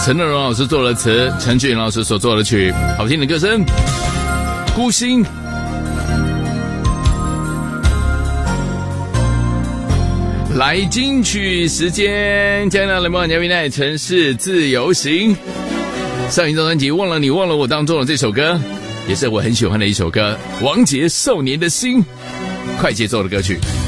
陈乐融老师做了词，陈俊老师所做的曲，好听的歌声，孤星。来金曲时间，加拿大联邦加维奈城市自由行。上一张专辑《忘了你忘了我》当中的这首歌，也是我很喜欢的一首歌，王杰《少年的心》，快节奏的歌曲。